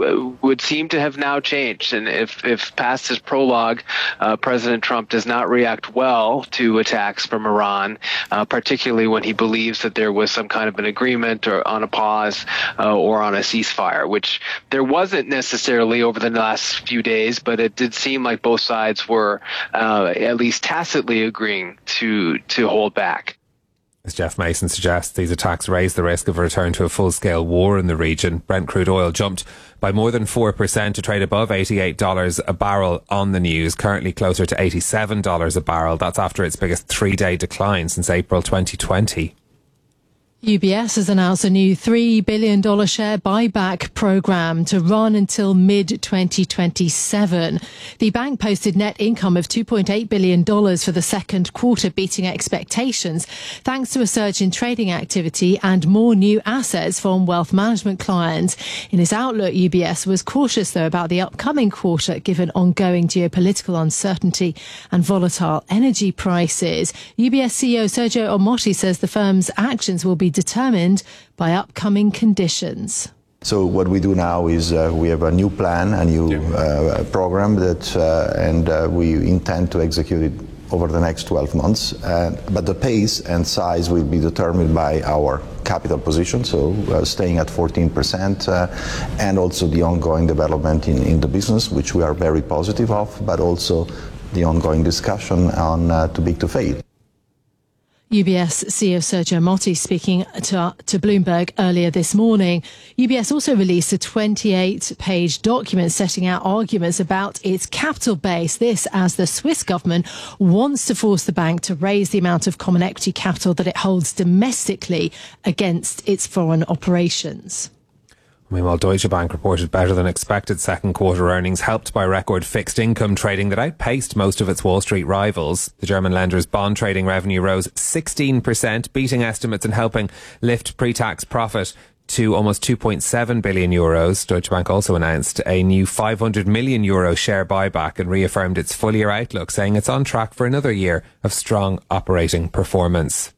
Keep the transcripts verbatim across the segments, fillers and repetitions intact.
would seem to have now changed. And if, if past his prologue, uh, President Trump does not react well to attacks from Iran, uh, particularly when he believes that there was some kind of an agreement or on a pause uh, or on a ceasefire, which there wasn't necessarily over the last few days, but it did seem like both sides were uh, at least tacitly agreeing to to hold back. As Jeff Mason suggests, these attacks raise the risk of a return to a full-scale war in the region. Brent crude oil jumped by more than four percent to trade above eighty-eight dollars a barrel on the news, currently closer to eighty-seven dollars a barrel. That's after its biggest three-day decline since April twenty twenty. U B S has announced a new three billion dollars share buyback programme to run until mid twenty twenty-seven. The bank posted net income of two point eight billion dollars for the second quarter, beating expectations, thanks to a surge in trading activity and more new assets from wealth management clients. In its outlook, U B S was cautious, though, about the upcoming quarter, given ongoing geopolitical uncertainty and volatile energy prices. U B S C E O Sergio Ermotti says the firm's actions will be determined by upcoming conditions. So what we do now is uh, we have a new plan, a new uh, program that, uh, and uh, we intend to execute it over the next twelve months. Uh, but the pace and size will be determined by our capital position, so uh, staying at fourteen percent, uh, and also the ongoing development in, in the business, which we are very positive of, but also the ongoing discussion on uh, too big to fail. U B S C E O Sergio Ermotti speaking to, to Bloomberg earlier this morning. U B S also released a twenty-eight page document setting out arguments about its capital base. This as the Swiss government wants to force the bank to raise the amount of common equity capital that it holds domestically against its foreign operations. Meanwhile, Deutsche Bank reported better than expected second quarter earnings, helped by record fixed income trading that outpaced most of its Wall Street rivals. The German lender's bond trading revenue rose sixteen percent, beating estimates and helping lift pre-tax profit to almost two point seven billion euros. Deutsche Bank also announced a new five hundred million euro share buyback and reaffirmed its full year outlook, saying it's on track for another year of strong operating performance.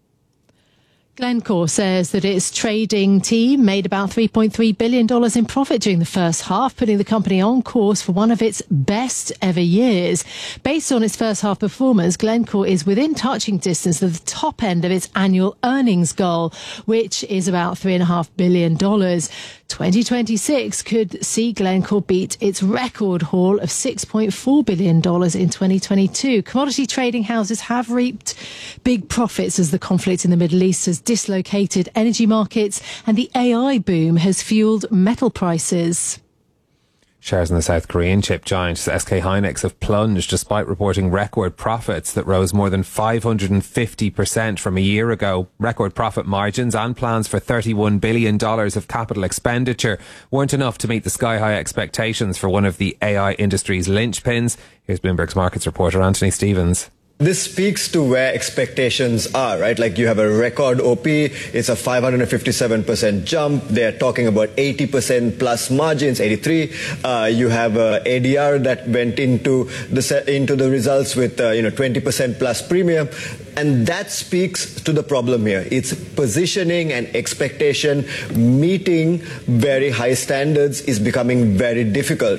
Glencore says that its trading team made about three point three billion dollars in profit during the first half, putting the company on course for one of its best ever years. Based on its first half performance, Glencore is within touching distance of the top end of its annual earnings goal, which is about three point five billion dollars. twenty twenty-six could see Glencore beat its record haul of six point four billion dollars in twenty twenty-two. Commodity trading houses have reaped big profits as the conflict in the Middle East has dislocated energy markets and the A I boom has fueled metal prices. Shares in the South Korean chip giant S K Hynix have plunged despite reporting record profits that rose more than five hundred fifty percent from a year ago. Record profit margins and plans for thirty-one billion dollars of capital expenditure weren't enough to meet the sky-high expectations for one of the A I industry's linchpins. Here's Bloomberg's markets reporter Anthony Stevens. This speaks to where expectations are, right? Like you have a record O P, it's a five hundred fifty-seven percent jump. They're talking about eighty percent plus margins, eighty-three. Uh, you have a A D R that went into the into the results with uh, you know twenty percent plus premium, and that speaks to the problem here. It's positioning and expectation. Meeting very high standards is becoming very difficult.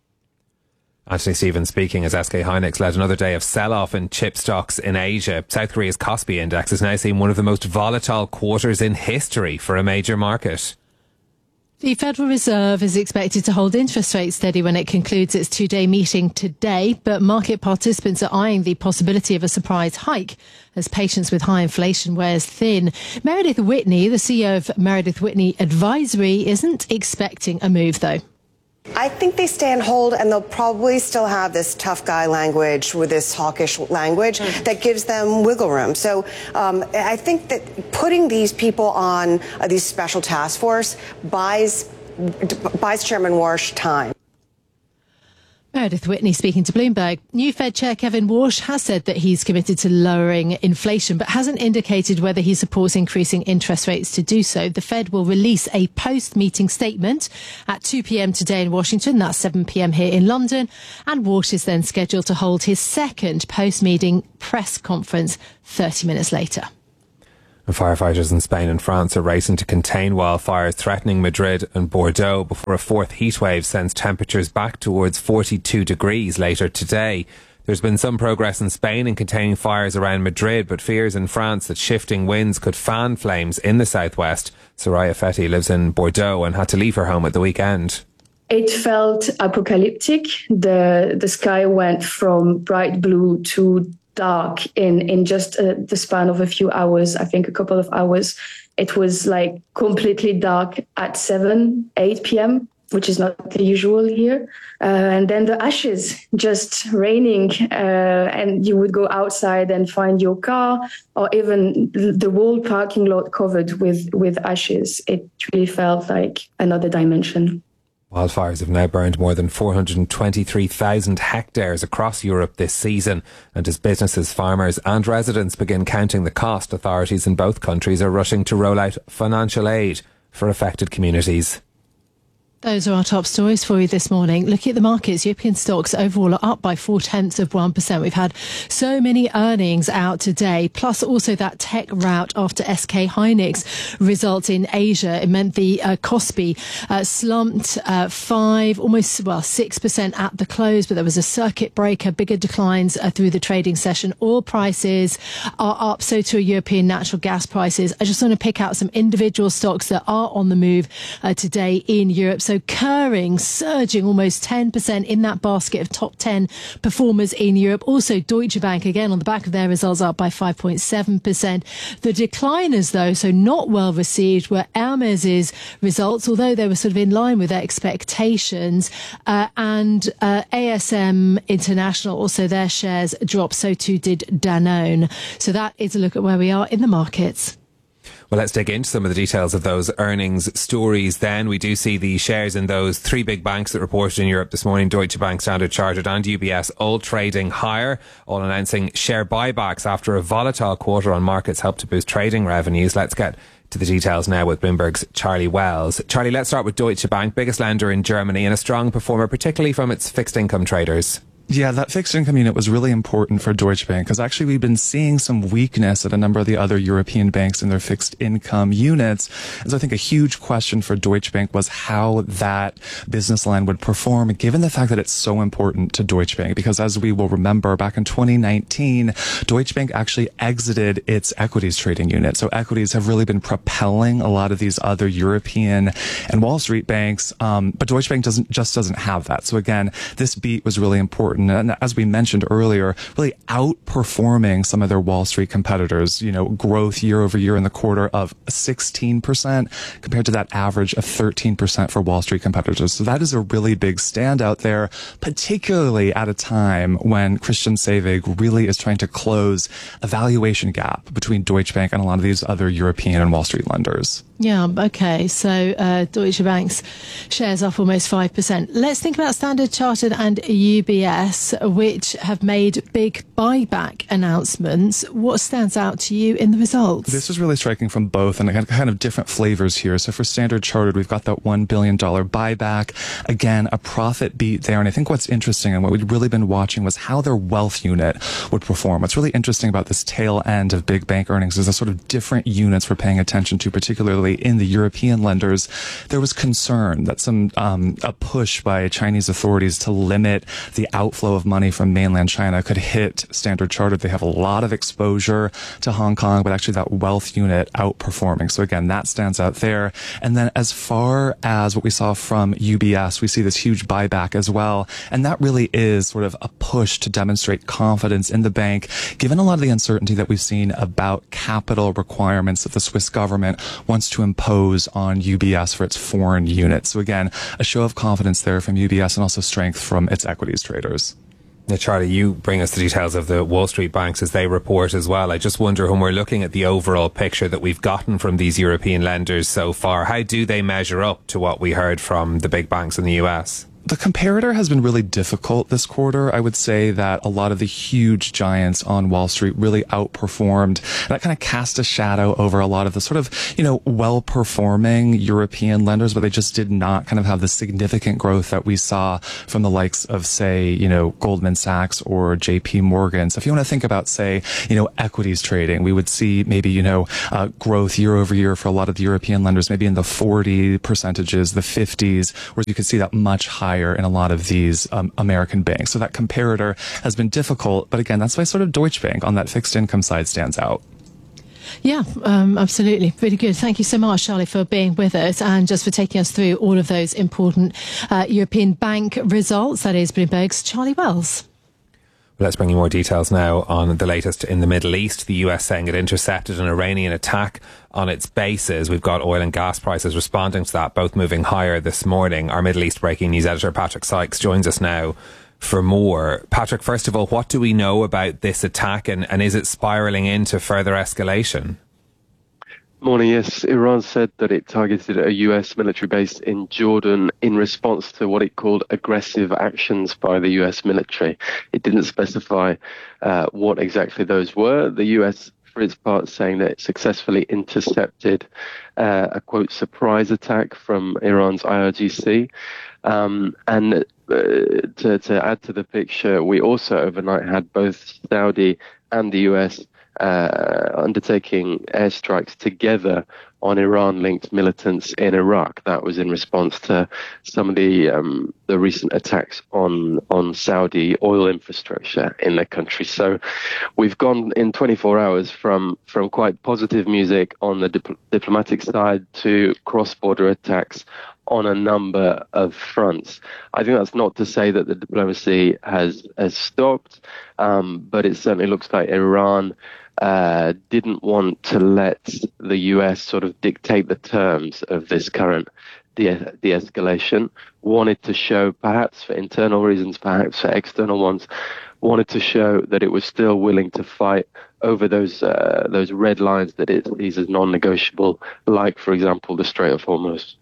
Anthony Stevens speaking as S K Hynix led another day of sell-off in chip stocks in Asia. South Korea's Kospi index has now seen one of the most volatile quarters in history for a major market. The Federal Reserve is expected to hold interest rates steady when it concludes its two-day meeting today, but market participants are eyeing the possibility of a surprise hike as patience with high inflation wears thin. Meredith Whitney, the C E O of Meredith Whitney Advisory, isn't expecting a move, though. I think they stay and hold, and they'll probably still have this tough guy language with this hawkish language mm. that gives them wiggle room. So um, I think that putting these people on uh, these special task force buys, buys Chairman Warsh time. Meredith Whitney speaking to Bloomberg. New Fed Chair Kevin Warsh has said that he's committed to lowering inflation, but hasn't indicated whether he supports increasing interest rates to do so. The Fed will release a post-meeting statement at two p.m. today in Washington. That's seven p.m. here in London. And Warsh is then scheduled to hold his second post-meeting press conference thirty minutes later. And firefighters in Spain and France are racing to contain wildfires threatening Madrid and Bordeaux before a fourth heatwave sends temperatures back towards forty-two degrees later today. There's been some progress in Spain in containing fires around Madrid, but fears in France that shifting winds could fan flames in the southwest. Soraya Fetty lives in Bordeaux and had to leave her home at the weekend. It felt apocalyptic. The the sky went from bright blue to dark in, in just uh, the span of a few hours, I think a couple of hours. It was like completely dark at seven, eight p.m., which is not the usual here. Uh, and then the ashes just raining, uh, and you would go outside and find your car or even the whole parking lot covered with, with ashes. It really felt like another dimension. Wildfires have now burned more than four hundred twenty-three thousand hectares across Europe this season. And as businesses, farmers and residents begin counting the cost, authorities in both countries are rushing to roll out financial aid for affected communities. Those are our top stories for you this morning. Looking at the markets, European stocks overall are up by four tenths of one percent. We've had so many earnings out today, plus also that tech rout after S K Hynix results in Asia. It meant the uh, Kospi uh, slumped uh, five, almost, well, six percent at the close, but there was a circuit breaker, bigger declines uh, through the trading session. Oil prices are up, so too are European natural gas prices. I just want to pick out some individual stocks that are on the move uh, today in Europe. So Kering surging almost ten percent in that basket of top ten performers in Europe. Also Deutsche Bank, again on the back of their results, up by five point seven percent. The decliners though, so not well received, were Hermes's results, although they were sort of in line with their expectations, uh, and uh, A S M International, also their shares dropped, so too did Danone. So that is a look at where we are in the markets. Well, let's dig into some of the details of those earnings stories then. We do see the shares in those three big banks that reported in Europe this morning, Deutsche Bank, Standard Chartered and U B S, all trading higher, all announcing share buybacks after a volatile quarter on markets helped to boost trading revenues. Let's get to the details now with Bloomberg's Charlie Wells. Charlie, let's start with Deutsche Bank, biggest lender in Germany and a strong performer, particularly from its fixed income traders. Yeah, that fixed income unit was really important for Deutsche Bank because actually we've been seeing some weakness at a number of the other European banks in their fixed income units. And so I think a huge question for Deutsche Bank was how that business line would perform, given the fact that it's so important to Deutsche Bank. Because as we will remember, back in twenty nineteen, Deutsche Bank actually exited its equities trading unit. So equities have really been propelling a lot of these other European and Wall Street banks. Um, but Deutsche Bank doesn't just doesn't have that. So again, this beat was really important. And as we mentioned earlier, really outperforming some of their Wall Street competitors, you know, growth year over year in the quarter of sixteen percent compared to that average of thirteen percent for Wall Street competitors. So that is a really big standout there, particularly at a time when Christian Sewing really is trying to close a valuation gap between Deutsche Bank and a lot of these other European and Wall Street lenders. Yeah, okay. So uh, Deutsche Bank's shares up almost five percent. Let's think about Standard Chartered and U B S, which have made big buyback announcements. What stands out to you in the results? This is really striking from both, and kind of different flavors here. So for Standard Chartered, we've got that one billion dollars buyback. Again, a profit beat there. And I think what's interesting and what we'd really been watching was how their wealth unit would perform. What's really interesting about this tail end of big bank earnings is the sort of different units we're paying attention to, particularly in the European lenders. There was concern that some um, a push by Chinese authorities to limit the outflow of money from mainland China could hit Standard Chartered. They have a lot of exposure to Hong Kong, but actually that wealth unit outperforming. So again, that stands out there. And then as far as what we saw from U B S, we see this huge buyback as well. And that really is sort of a push to demonstrate confidence in the bank, given a lot of the uncertainty that we've seen about capital requirements that the Swiss government wants to impose on U B S for its foreign units. So again, a show of confidence there from U B S and also strength from its equities traders. Now, Charlie, you bring us the details of the Wall Street banks as they report as well. I just wonder, when we're looking at the overall picture that we've gotten from these European lenders so far, how do they measure up to what we heard from the big banks in the U S? The comparator has been really difficult this quarter. I would say that a lot of the huge giants on Wall Street really outperformed. And that kind of cast a shadow over a lot of the sort of, you know, well-performing European lenders, but they just did not kind of have the significant growth that we saw from the likes of, say, you know, Goldman Sachs or J P Morgan. So if you want to think about, say, you know, equities trading, we would see maybe, you know, uh, growth year over year for a lot of the European lenders, maybe in the forty percentages, the fifties, whereas you could see that much higher in a lot of these um, American banks. So that comparator has been difficult. But again, that's why sort of Deutsche Bank on that fixed income side stands out. Yeah, um, absolutely. Really good. Thank you so much, Charlie, for being with us and just for taking us through all of those important uh, European bank results. That is Bloomberg's Charlie Wells. Let's bring you more details now on the latest in the Middle East. The U S saying it intercepted an Iranian attack on its bases. We've got oil and gas prices responding to that, both moving higher this morning. Our Middle East breaking news editor, Patrick Sykes, joins us now for more. Patrick, first of all, what do we know about this attack, and, and is it spiralling into further escalation? Morning, yes. Iran said that it targeted a U S military base in Jordan in response to what it called aggressive actions by the U S military. It didn't specify uh, what exactly those were. The U S, for its part, saying that it successfully intercepted uh, a, quote, surprise attack from Iran's I R G C. Um, and uh, to, to add to the picture, we also overnight had both Saudi and the U S Uh, undertaking airstrikes together on Iran-linked militants in Iraq. That was in response to some of the um, the recent attacks on on Saudi oil infrastructure in the country. So we've gone in twenty-four hours from from quite positive music on the dip- diplomatic side to cross-border attacks on a number of fronts. I think that's not to say that the diplomacy has has stopped, um, but it certainly looks like Iran uh, didn't want to let the U S sort of dictate the terms of this current de- de-escalation, wanted to show, perhaps for internal reasons, perhaps for external ones, wanted to show that it was still willing to fight over those uh, those red lines that it sees as non-negotiable, like, for example, the Strait of Hormuz.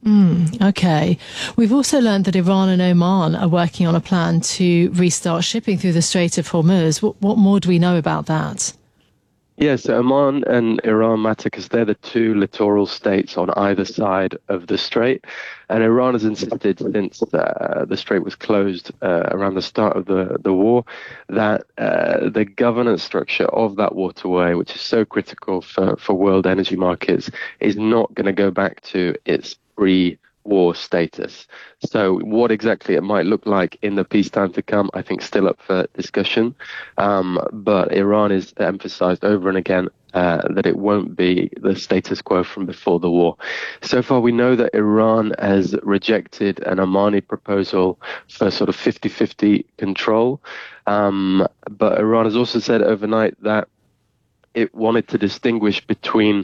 Mm, okay. We've also learned that Iran and Oman are working on a plan to restart shipping through the Strait of Hormuz. What, what more do we know about that? Yes, so Oman and Iran matter because they're the two littoral states on either side of the strait. And Iran has insisted since uh, the strait was closed uh, around the start of the, the war that uh, the governance structure of that waterway, which is so critical for, for world energy markets, is not going to go back to its pre-war status. So what exactly it might look like in the peacetime to come, I think still up for discussion. Um, but Iran is emphasized over and again uh, that it won't be the status quo from before the war. So far, we know that Iran has rejected an Omani proposal for sort of fifty-fifty control. Um, but Iran has also said overnight that it wanted to distinguish between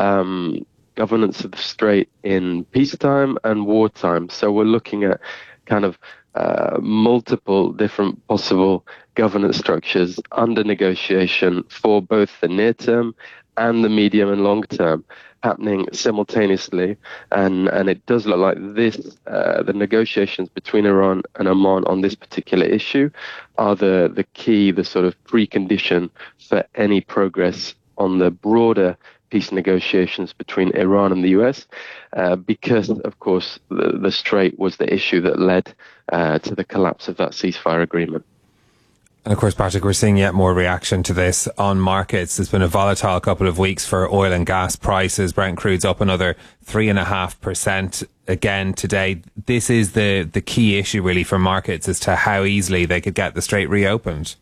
um, governance of the strait in peacetime and wartime. So we're looking at kind of uh, multiple different possible governance structures under negotiation for both the near term and the medium and long term happening simultaneously. And, and it does look like this, uh, the negotiations between Iran and Oman on this particular issue are the, the key, the sort of precondition for any progress on the broader peace negotiations between Iran and the U S, uh, because, of course, the, the strait was the issue that led uh, to the collapse of that ceasefire agreement. And of course, Patrick, we're seeing yet more reaction to this on markets. There's been a volatile couple of weeks for oil and gas prices. Brent crude's up another three and a half percent again today. This is the, the key issue really for markets as to how easily they could get the strait reopened.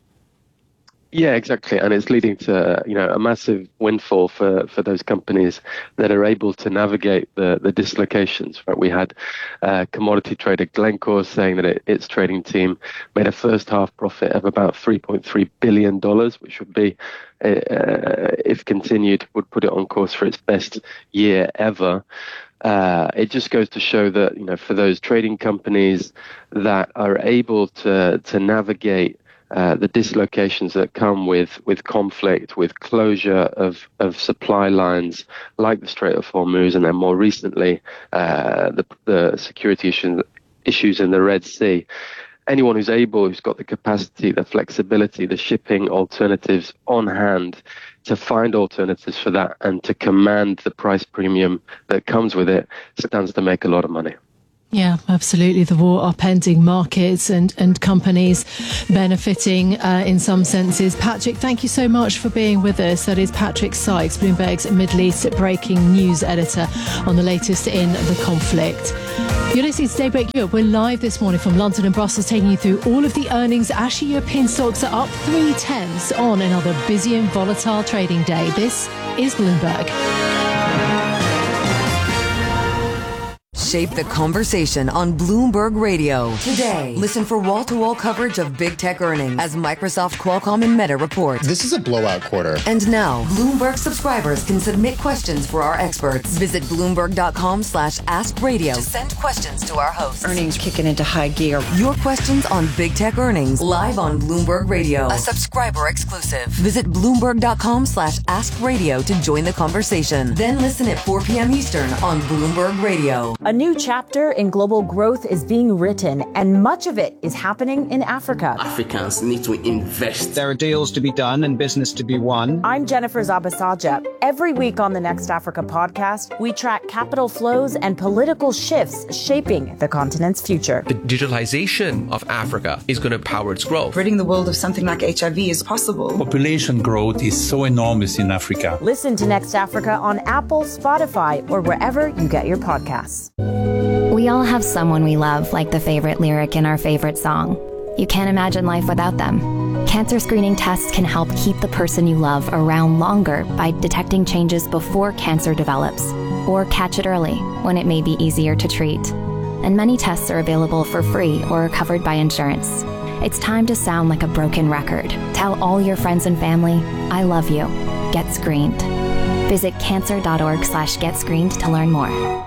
Yeah, exactly. And it's leading to, you know, a massive windfall for, for those companies that are able to navigate the, the dislocations. Right? We had uh, commodity trader Glencore saying that it, its trading team made a first half profit of about three point three billion dollars, which would be, uh, if continued, would put it on course for its best year ever. Uh, it just goes to show that, you know, for those trading companies that are able to, to navigate Uh, the dislocations that come with, with conflict, with closure of, of supply lines like the Strait of Hormuz, and then more recently uh, the, the security issues, issues in the Red Sea. Anyone who's able, who's got the capacity, the flexibility, the shipping alternatives on hand to find alternatives for that and to command the price premium that comes with it, stands to make a lot of money. Yeah, absolutely. The war upending markets and, and companies benefiting uh, in some senses. Patrick, thank you so much for being with us. That is Patrick Sykes, Bloomberg's Middle East breaking news editor on the latest in the conflict. You're listening to Daybreak Europe. We're live this morning from London and Brussels, taking you through all of the earnings. Actually, European stocks are up three tenths on another busy and volatile trading day. This is Bloomberg. Shape the conversation on Bloomberg Radio. Today, listen for wall-to-wall coverage of big tech earnings as Microsoft, Qualcomm, and Meta report. This is a blowout quarter. And now, Bloomberg subscribers can submit questions for our experts. Visit Bloomberg.com slash Ask Radio to send questions to our hosts. Earnings kicking into high gear. Your questions on big tech earnings live on Bloomberg Radio. A subscriber exclusive. Visit Bloomberg.com slash Ask Radio to join the conversation. Then listen at four p.m. Eastern on Bloomberg Radio. A new chapter in global growth is being written, and much of it is happening in Africa. Africans need to invest. There are deals to be done and business to be won. I'm Jennifer Zabasaja. Every week on the Next Africa podcast, we track capital flows and political shifts shaping the continent's future. The digitalization of Africa is going to power its growth. Ridding the world of something like H I V is possible. Population growth is so enormous in Africa. Listen to Next Africa on Apple, Spotify, or wherever you get your podcasts. We all have someone we love, like the favorite lyric in our favorite song. You can't imagine life without them. Cancer screening tests can help keep the person you love around longer by detecting changes before cancer develops, or catch it early when it may be easier to treat. And many tests are available for free or are covered by insurance. It's time to sound like a broken record. Tell all your friends and family, I love you. Get screened. Visit cancer.org slash get screened to learn more.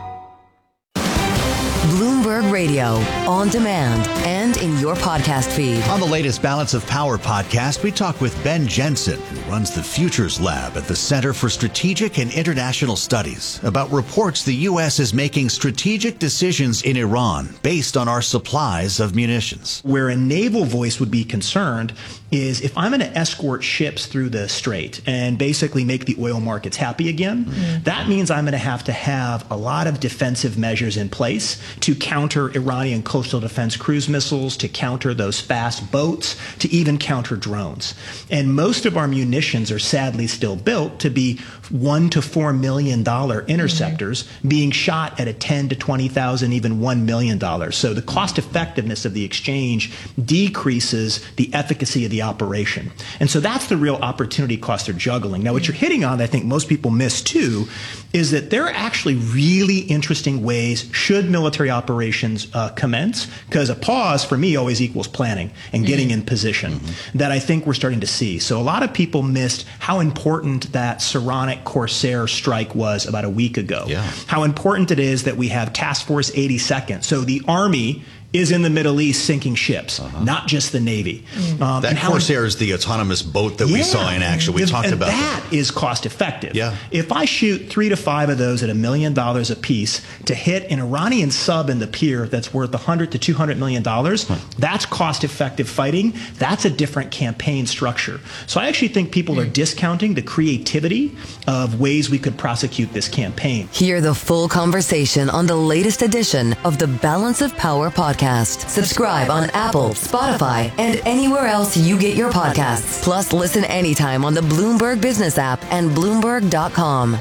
Bloomberg Radio, on demand and in your podcast feed. On the latest Balance of Power podcast, we talk with Ben Jensen, who runs the Futures Lab at the Center for Strategic and International Studies, about reports the U S is making strategic decisions in Iran based on our supplies of munitions. Where a naval voice would be concerned is if I'm going to escort ships through the strait and basically make the oil markets happy again, mm-hmm. that means I'm going to have to have a lot of defensive measures in place to counter Iranian coastal defense cruise missiles, to counter those fast boats, to even counter drones. And most of our munitions are sadly still built to be one to four million dollar interceptors mm-hmm. being shot at a ten to twenty thousand, even one million dollars. So the cost effectiveness of the exchange decreases the efficacy of the operation. And so that's the real opportunity cost they're juggling. Now, what you're hitting on, I think most people miss too, is that there are actually really interesting ways, should military operations uh, commence, because a pause for me always equals planning and getting mm-hmm. in position, mm-hmm. that I think we're starting to see. So a lot of people missed how important that Saronic Corsair strike was about a week ago. Yeah. How important it is that we have Task Force eighty-second. So the Army is in the Middle East sinking ships, uh-huh. not just the Navy. Mm. Um, that Corsair is the autonomous boat that yeah, we saw in action. We talked about that. That is cost effective. Yeah. If I shoot three to five of those at a million dollars a piece to hit an Iranian sub in the pier that's worth one hundred to two hundred million dollars, huh. that's cost effective fighting. That's a different campaign structure. So I actually think people mm. are discounting the creativity of ways we could prosecute this campaign. Hear the full conversation on the latest edition of the Balance of Power podcast. Subscribe on Apple, Spotify, and anywhere else you get your podcasts. Plus, listen anytime on the Bloomberg Business app and Bloomberg dot com.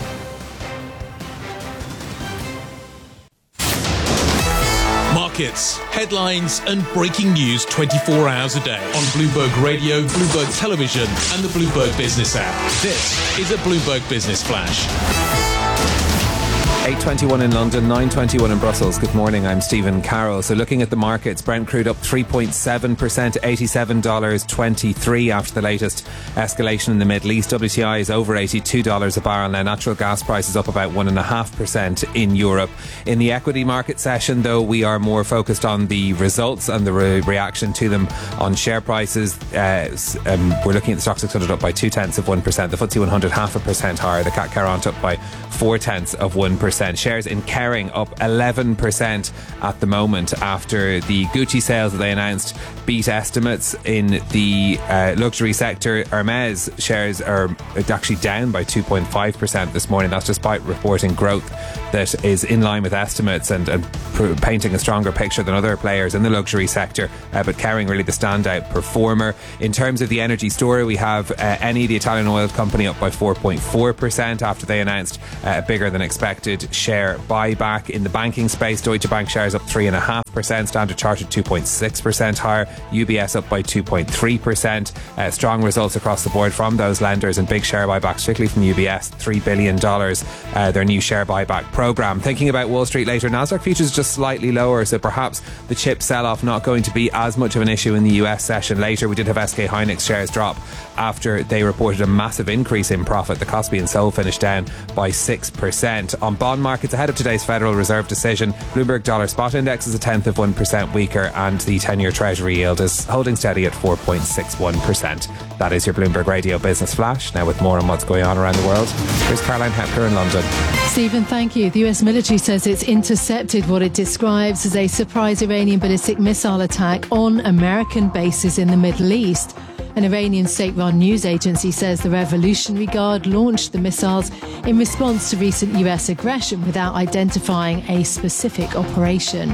Markets, headlines, and breaking news twenty-four hours a day on Bloomberg Radio, Bloomberg Television, and the Bloomberg Business app. This is a Bloomberg Business Flash. eight twenty-one in London, nine twenty-one in Brussels. Good morning, I'm Stephen Carroll. So looking at the markets, Brent crude up three point seven percent to eighty-seven dollars twenty-three after the latest escalation in the Middle East. W T I is over eighty-two dollars a barrel. Now natural gas prices up about one point five percent in Europe. In the equity market session, though, we are more focused on the results and the re- reaction to them on share prices. Uh, um, we're looking at the stock six hundred up by two tenths of one percent. The F T S E one hundred half a percent higher. The C A C Quarante up by four tenths of one percent. percent. Shares in Kering up eleven percent at the moment after the Gucci sales that they announced beat estimates. In the uh, luxury sector, Hermes shares are actually down by two point five percent this morning. That's despite reporting growth that is in line with estimates and, and pr- painting a stronger picture than other players in the luxury sector. Uh, but Kering really the standout performer. In terms of the energy story, we have uh, Eni, the Italian oil company, up by four point four percent after they announced uh, a bigger than expected share buyback. In the banking space, Deutsche Bank shares up three point five percent, Standard Chartered two point six percent higher, U B S up by two point three percent. Uh, strong results across the board from those lenders and big share buybacks, particularly from U B S, three billion dollars, uh, their new share buyback program. Thinking about Wall Street later, Nasdaq futures just slightly lower, so perhaps the chip sell-off not going to be as much of an issue in the U S session later. We did have S K Hynix shares drop after they reported a massive increase in profit. The Kospi and Seoul finished down by six percent. On bond markets ahead of today's Federal Reserve decision, Bloomberg Dollar Spot Index is a tenth of one percent weaker and the ten-year Treasury yield is holding steady at four point six one percent. That is your Bloomberg Radio Business Flash. Now with more on what's going on around the world, here's Caroline Hepker in London. Stephen, thank you. The U S military says it's intercepted what it describes as a surprise Iranian ballistic missile attack on American bases in the Middle East. An Iranian state-run news agency says the Revolutionary Guard launched the missiles in response to recent U S aggression without identifying a specific operation.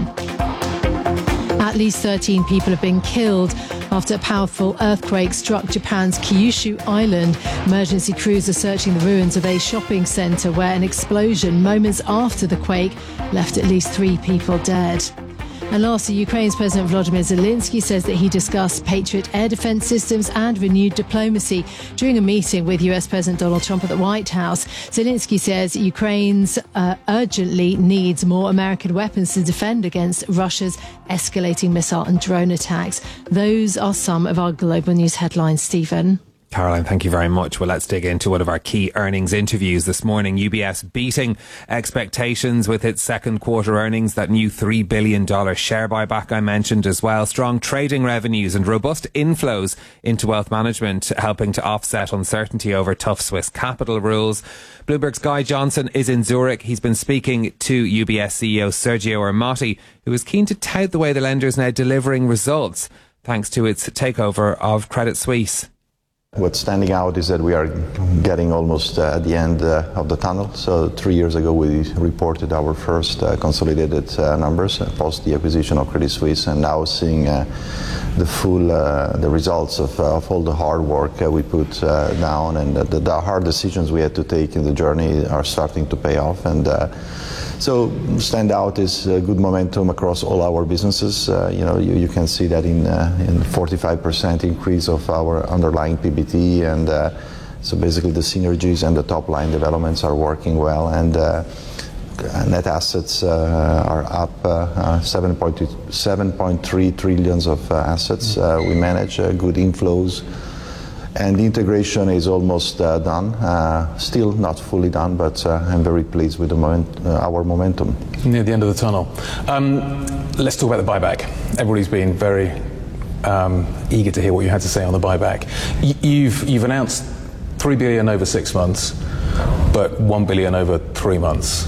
At least thirteen people have been killed after a powerful earthquake struck Japan's Kyushu Island. Emergency crews are searching the ruins of a shopping centre where an explosion moments after the quake left at least three people dead. And lastly, Ukraine's President Volodymyr Zelensky says that he discussed Patriot air defence systems and renewed diplomacy during a meeting with U S President Donald Trump at the White House. Zelensky says Ukraine's uh, urgently needs more American weapons to defend against Russia's escalating missile and drone attacks. Those are some of our global news headlines, Stephen. Caroline, thank you very much. Well, let's dig into one of our key earnings interviews this morning. U B S beating expectations with its second quarter earnings, that new three billion dollars share buyback I mentioned as well. Strong trading revenues and robust inflows into wealth management, helping to offset uncertainty over tough Swiss capital rules. Bloomberg's Guy Johnson is in Zurich. He's been speaking to U B S C E O Sergio Ermotti, who is keen to tout the way the lender is now delivering results thanks to its takeover of Credit Suisse. What's standing out is that we are getting almost uh, at the end uh, of the tunnel. So three years ago we reported our first uh, consolidated uh, numbers uh, post the acquisition of Credit Suisse, and now seeing uh, the full uh, the results of, uh, of all the hard work uh, we put uh, down, and uh, the, the hard decisions we had to take in the journey are starting to pay off. And uh, so stand out is uh, good momentum across all our businesses. Uh, you know, you, you can see that in uh, in forty-five percent increase of our underlying P B T, and uh, so basically the synergies and the top line developments are working well, and uh, net assets uh, are up uh, uh, seven point three trillions of uh, assets uh, we manage, uh, good inflows. And the integration is almost uh, done. Uh, still not fully done, but uh, I'm very pleased with the moment, uh, our momentum. Near the end of the tunnel. Um, let's talk about the buyback. Everybody's been very um, eager to hear what you had to say on the buyback. Y- you've you've announced three billion over six months, but one billion over three months.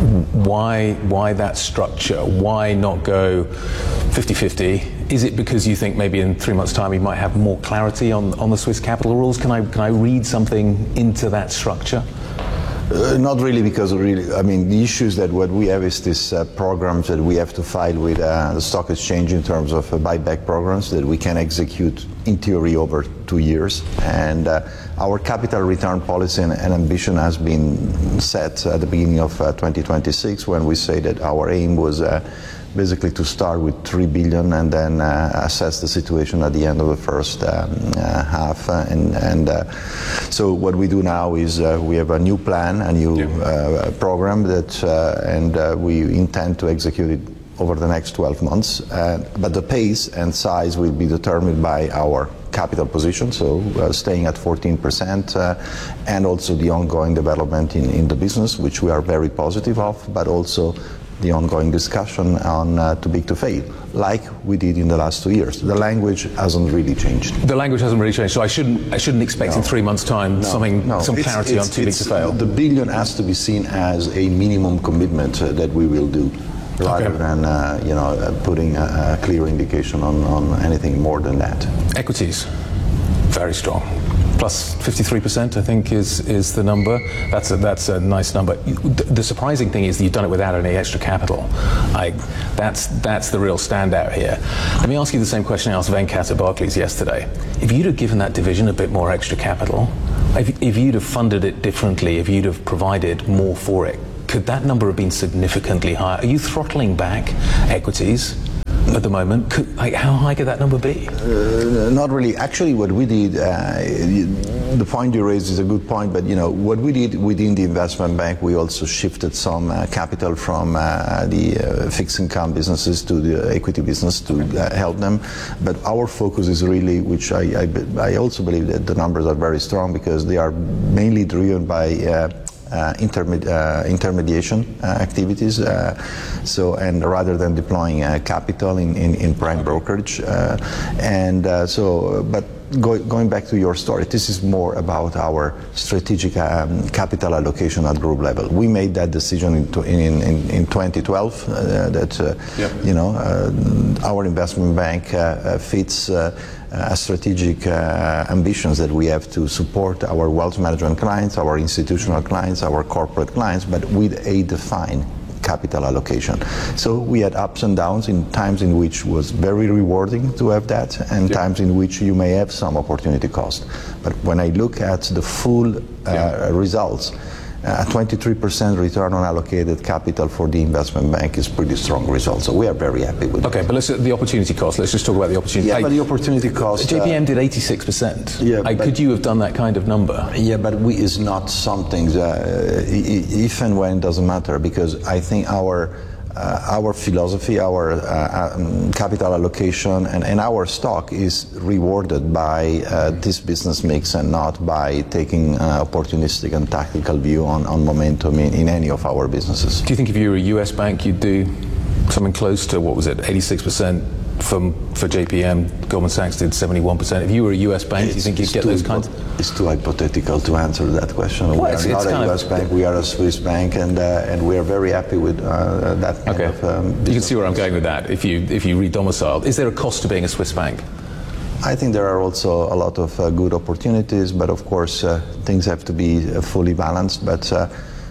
Why why that structure? Why not go fifty-fifty? Is it because you think maybe in three months' time you might have more clarity on, on the Swiss capital rules? Can I can I read something into that structure? Uh, not really, because really, I mean, the issue is that what we have is this uh, programs that we have to file with uh, the stock exchange in terms of uh, buyback programs that we can execute in theory over two years. And uh, our capital return policy and, and ambition has been set at the beginning of uh, twenty twenty-six, when we say that our aim was uh, basically to start with three billion and then uh, assess the situation at the end of the first um, uh, half. Uh, and and uh, so what we do now is uh, we have a new plan, a new uh, program that, uh, and uh, we intend to execute it over the next twelve months. Uh, but the pace and size will be determined by our capital position, so uh, staying at fourteen percent, uh, and also the ongoing development in, in the business, which we are very positive of, but also the ongoing discussion on uh, too big to fail, like we did in the last two years. The language hasn't really changed. The language hasn't really changed, so I shouldn't I shouldn't expect no. in three months' time no. something no. some it's, clarity it's, on too big to fail. The billion has to be seen as a minimum commitment uh, that we will do, rather okay. than uh, you know uh, putting a, a clear indication on, on anything more than that. Equities, very strong. Plus fifty-three percent, I think, is is the number. That's a, that's a nice number. The surprising thing is that you've done it without any extra capital. I, that's that's the real standout here. Let me ask you the same question I asked Venkat at Barclays yesterday. If you'd have given that division a bit more extra capital, if, if you'd have funded it differently, if you'd have provided more for it, could that number have been significantly higher? Are you throttling back equities at the moment? Could, like, how high could that number be? Uh, not really. Actually, what we did, uh, the point you raised is a good point, but you know, what we did within the investment bank, we also shifted some uh, capital from uh, the uh, fixed income businesses to the equity business to uh, help them. But our focus is really, which I, I, I also believe that the numbers are very strong because they are mainly driven by uh, Uh, intermed- uh, intermediation uh, activities. Uh, so, and rather than deploying uh, capital in, in, in prime brokerage, uh, and uh, so, but go, going back to your story, this is more about our strategic um, capital allocation at group level. We made that decision in in, in, in twenty twelve uh, that uh, yep. you know uh, our investment bank uh, fits. Uh, Uh, strategic uh, ambitions that we have to support our wealth management clients, our institutional clients, our corporate clients, but with a defined capital allocation. So we had ups and downs in times in which was very rewarding to have that, and yeah. times in which you may have some opportunity cost. But when I look at the full uh, yeah. results, a twenty-three percent return on allocated capital for the investment bank is pretty strong result. So we are very happy with it. Okay, but let's the opportunity cost. Let's just talk about the opportunity. Yeah, I, but the opportunity cost. J P M uh, did eighty-six percent. Yeah, I, could you have done that kind of number? Yeah, but we is not something. Uh, if and when doesn't matter, because I think our. Uh, our philosophy, our uh, um, capital allocation, and, and our stock is rewarded by uh, this business mix and not by taking uh, opportunistic and tactical view on, on momentum in, in any of our businesses. Do you think if you were a U S bank, you'd do something close to, what was it, eighty-six percent from, for J P M? Goldman Sachs did seventy-one percent. If you were a U S bank, it's, do you think you'd get those kinds? It's too hypothetical to answer that question. Well, we it's, are it's not a U S of, bank, we are a Swiss bank, and uh, and we are very happy with uh, that kind okay. of um, You can see where I'm going with that, if you, if you re-domiciled. Is there a cost to being a Swiss bank? I think there are also a lot of uh, good opportunities, but of course uh, things have to be uh, fully balanced. But uh,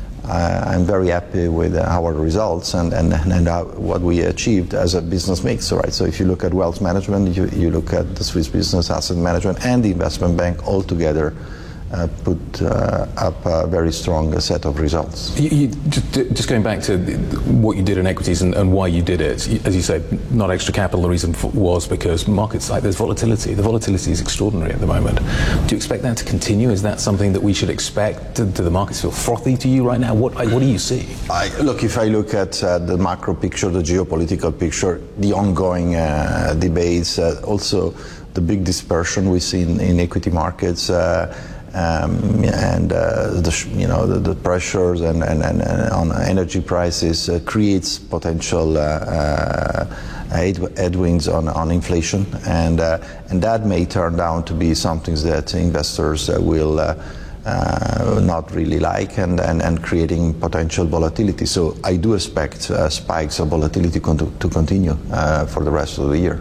I, I'm very happy with uh, our results and and, and uh, what we achieved as a business mix. Right. So if you look at wealth management, you, you look at the Swiss business, asset management, and the investment bank all together. Uh, put uh, up a very strong uh, set of results. You, you, just, just going back to what you did in equities and, and why you did it, as you said, not extra capital, the reason for, was because markets, like there's volatility. The volatility is extraordinary at the moment. Do you expect that to continue? Is that something that we should expect? Do, do the markets feel frothy to you right now? What, what do you see? I, look, if I look at uh, the macro picture, the geopolitical picture, the ongoing uh, debates, uh, also the big dispersion we see in, in equity markets, uh, Um, and uh, the you know the, the pressures and, and, and, and on energy prices uh, creates potential uh, uh, headwinds on, on inflation, and uh, and that may turn out to be something that investors uh, will uh, uh, not really like, and, and, and creating potential volatility. So I do expect uh, spikes of volatility con- to continue uh, for the rest of the year.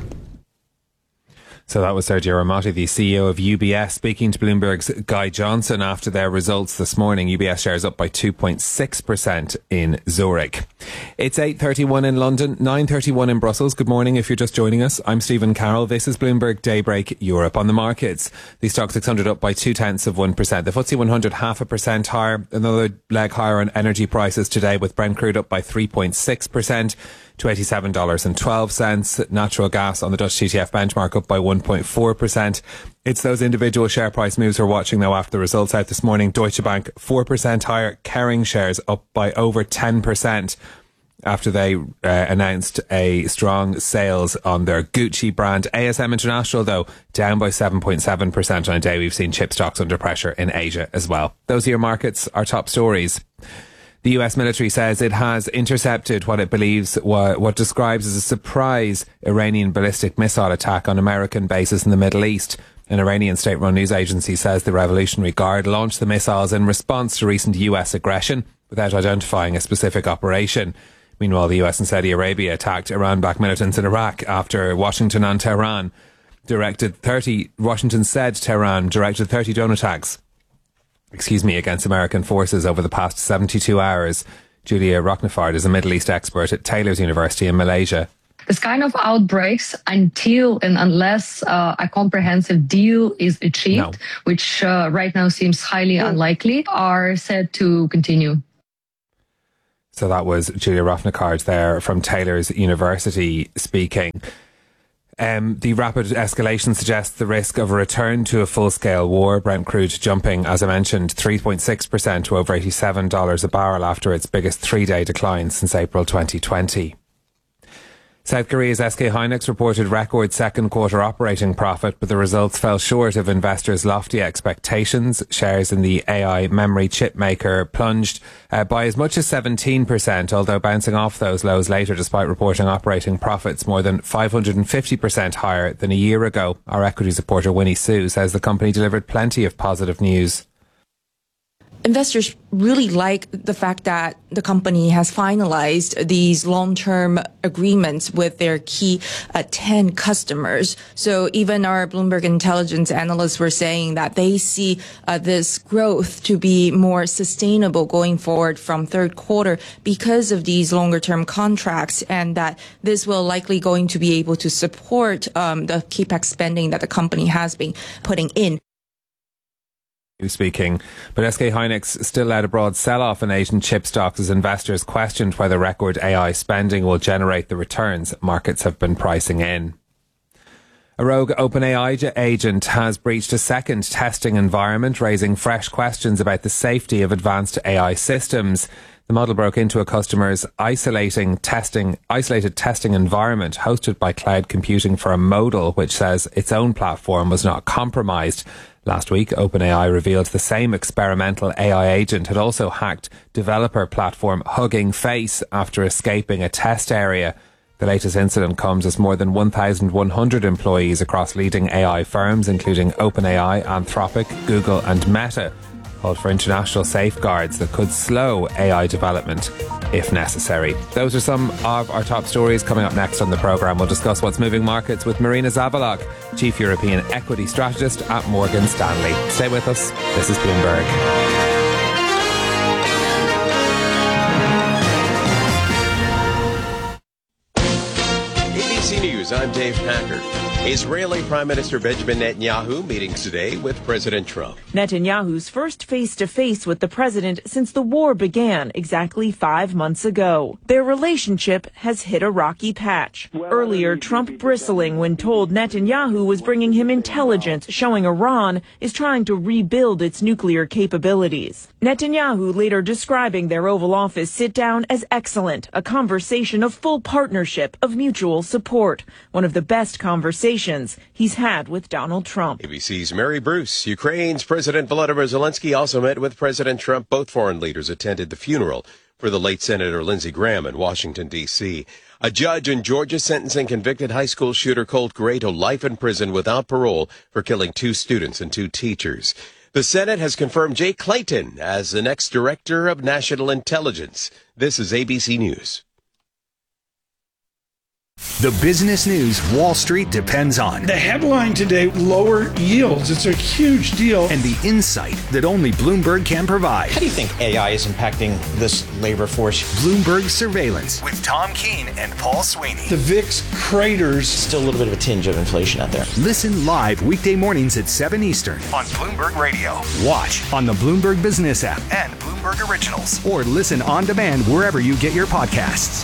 So that was Sergio Ermotti, the C E O of U B S, speaking to Bloomberg's Guy Johnson after their results this morning. U B S shares up by two point six percent in Zurich. It's eight thirty-one in London, nine thirty-one in Brussels. Good morning if you're just joining us. I'm Stephen Carroll. This is Bloomberg Daybreak Europe. On the markets, the Stock six hundred up by two tenths of one percent. The F T S E one hundred half a percent higher. Another leg higher on energy prices today, with Brent crude up by three point six percent. to eighty-seven dollars and twelve cents. Natural gas on the Dutch T T F benchmark up by one point four percent. It's those individual share price moves we're watching though after the results out this morning. Deutsche Bank four percent higher. Kering shares up by over ten percent after they uh, announced a strong sales on their Gucci brand. A S M International though down by seven point seven percent on a day we've seen chip stocks under pressure in Asia as well. Those are your markets, our top stories. The U S military says it has intercepted what it believes what, what describes as a surprise Iranian ballistic missile attack on American bases in the Middle East. An Iranian state-run news agency says the Revolutionary Guard launched the missiles in response to recent U S aggression without identifying a specific operation. Meanwhile, the U S and Saudi Arabia attacked Iran-backed militants in Iraq after Washington and Tehran directed thirty, Washington said Tehran directed thirty drone attacks, excuse me, against American forces over the past seventy-two hours. Julia Rochnefard is a Middle East expert at Taylor's University in Malaysia. This kind of outbreaks, until and unless uh, a comprehensive deal is achieved, no. which uh, right now seems highly yeah. unlikely, are said to continue. So that was Julia Rochnefard there from Taylor's University speaking. Um, the rapid escalation suggests the risk of a return to a full-scale war. Brent crude jumping, as I mentioned, three point six percent to over eighty-seven dollars a barrel after its biggest three-day decline since April twenty twenty. South Korea's S K Hynix reported record second quarter operating profit, but the results fell short of investors' lofty expectations. Shares in the A I memory chip maker plunged uh, by as much as seventeen percent, although bouncing off those lows later despite reporting operating profits more than five hundred fifty percent higher than a year ago. Our equities reporter Winnie Sue says the company delivered plenty of positive news. Investors really like the fact that the company has finalized these long-term agreements with their key uh, ten customers. So even our Bloomberg Intelligence analysts were saying that they see uh, this growth to be more sustainable going forward from third quarter because of these longer-term contracts, and that this will likely going to be able to support um, the capex spending that the company has been putting in. Speaking, but S K Hynix still led a broad sell-off in Asian chip stocks as investors questioned whether record A I spending will generate the returns markets have been pricing in. A rogue OpenAI agent has breached a second testing environment, raising fresh questions about the safety of advanced A I systems. The model broke into a customer's isolating testing, isolated testing environment hosted by cloud computing firm Modal, which says its own platform was not compromised. Last week, OpenAI revealed the same experimental A I agent had also hacked developer platform Hugging Face after escaping a test area. The latest incident comes as more than one thousand one hundred employees across leading A I firms, including OpenAI, Anthropic, Google and Meta, called for international safeguards that could slow A I development if necessary. Those are some of our top stories. Coming up next on the programme, we'll discuss what's moving markets with Marina Zavalok, Chief European Equity Strategist at Morgan Stanley. Stay with us. This is Bloomberg. A B C News, I'm Dave Packard. Israeli Prime Minister Benjamin Netanyahu meeting today with President Trump. Netanyahu's first face-to-face with the president since the war began exactly five months ago. Their relationship has hit a rocky patch. Earlier, Trump bristling when told Netanyahu was bringing him intelligence showing Iran is trying to rebuild its nuclear capabilities. Netanyahu later describing their Oval Office sit-down as excellent, a conversation of full partnership, of mutual support, one of the best conversations he's had with Donald Trump. A B C's Mary Bruce. Ukraine's President Volodymyr Zelensky also met with President Trump. Both foreign leaders attended the funeral for the late Senator Lindsey Graham in Washington, D C A judge in Georgia sentencing convicted high school shooter Colt Gray to life in prison without parole for killing two students and two teachers. The Senate has confirmed Jay Clayton as the next Director of National Intelligence. This is A B C News. The business news Wall Street depends on. The headline today, lower yields. It's a huge deal. And the insight that only Bloomberg can provide. How do you think A I is impacting this labor force? Bloomberg Surveillance with Tom Keene and Paul Sweeney. The V I X craters. Still a little bit of a tinge of inflation out there. Listen live weekday mornings at seven Eastern on Bloomberg Radio. Watch on the Bloomberg Business app and Bloomberg Originals. Or listen on demand wherever you get your podcasts.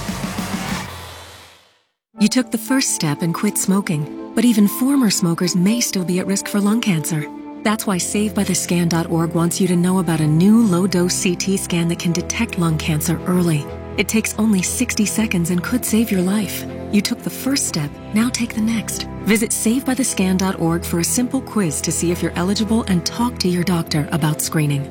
You took the first step and quit smoking, but even former smokers may still be at risk for lung cancer. That's why Save By The Scan dot org wants you to know about a new low-dose C T scan that can detect lung cancer early. It takes only sixty seconds and could save your life. You took the first step, now take the next. Visit Save By The Scan dot org for a simple quiz to see if you're eligible and talk to your doctor about screening.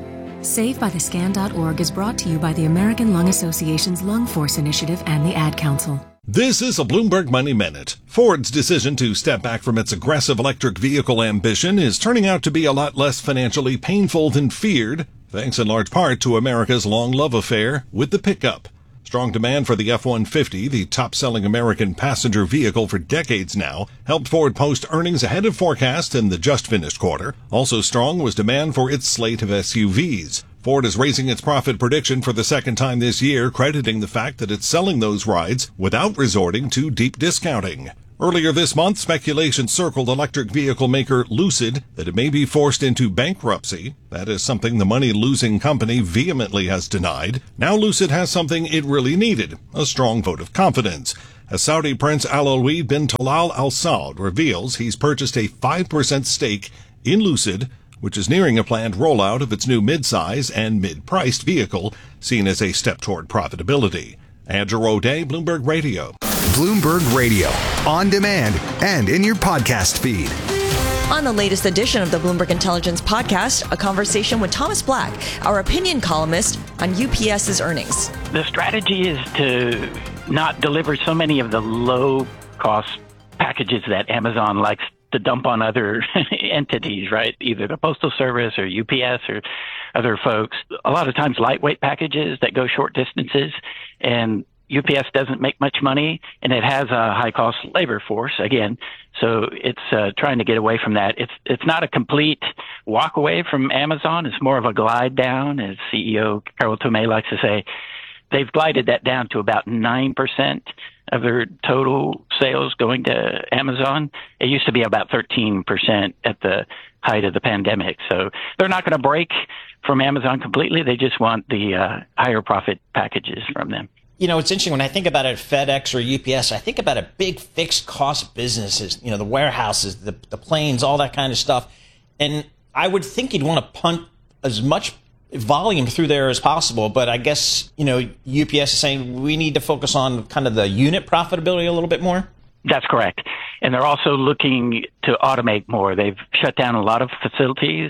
Save By The Scan dot org is brought to you by the American Lung Association's Lung Force Initiative and the Ad Council. This is a Bloomberg Money Minute. Ford's decision to step back from its aggressive electric vehicle ambition is turning out to be a lot less financially painful than feared, thanks in large part to America's long love affair with the pickup. Strong demand for the F one fifty, the top-selling American passenger vehicle for decades now, helped Ford post earnings ahead of forecast in the just-finished quarter. Also strong was demand for its slate of S U Vs. Ford is raising its profit prediction for the second time this year, crediting the fact that it's selling those rides without resorting to deep discounting. Earlier this month, speculation circled electric vehicle maker Lucid that it may be forced into bankruptcy. That is something the money-losing company vehemently has denied. Now Lucid has something it really needed, a strong vote of confidence. As Saudi Prince Alwi bin Talal Al Saud reveals he's purchased a five percent stake in Lucid, which is nearing a planned rollout of its new mid-size and mid-priced vehicle, seen as a step toward profitability. Andrew O'Day, Bloomberg Radio. Bloomberg Radio, on demand and in your podcast feed. On the latest edition of the Bloomberg Intelligence Podcast, a conversation with Thomas Black, our opinion columnist on U P S's earnings. The strategy is to not deliver so many of the low-cost packages that Amazon likes to dump on other entities, right? Either the Postal Service or U P S or other folks. A lot of times lightweight packages that go short distances, and U P S doesn't make much money, and it has a high-cost labor force, again. So it's uh, trying to get away from that. It's it's not a complete walk away from Amazon. It's more of a glide down, as C E O Carol Tomé likes to say. They've glided that down to about nine percent of their total sales going to Amazon. It used to be about thirteen percent at the height of the pandemic. So they're not going to break from Amazon completely. They just want the uh, higher profit packages from them. You know, it's interesting when I think about it, FedEx or U P S, I think about a big fixed cost businesses, you know, the warehouses, the, the planes, all that kind of stuff. And I would think you'd want to punt as much volume through there as possible. But I guess, you know, U P S is saying we need to focus on kind of the unit profitability a little bit more. That's correct. And they're also looking to automate more. They've shut down a lot of facilities.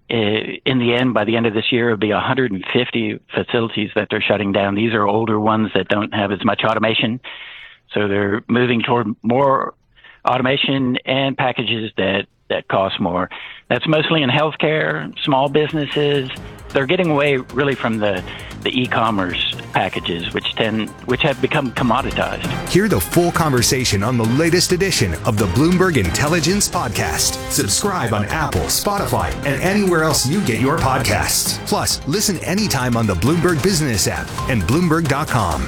In the end, by the end of this year, it'll be one hundred fifty facilities that they're shutting down. These are older ones that don't have as much automation. So they're moving toward more automation and packages that, that cost more. That's mostly in healthcare, small businesses. They're getting away really from the, the e-commerce packages, which tend which have become commoditized. Hear the full conversation on the latest edition of the Bloomberg Intelligence Podcast. Subscribe on Apple, Spotify, and anywhere else you get your podcasts. Plus, listen anytime on the Bloomberg Business app and Bloomberg dot com.